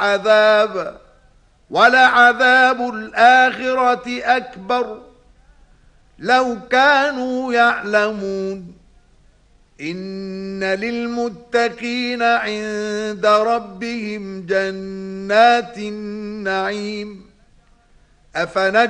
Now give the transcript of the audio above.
عذابا ولعذاب الآخرة أكبر لو كانوا يعلمون إن للمتقين عند ربهم جنات النعيم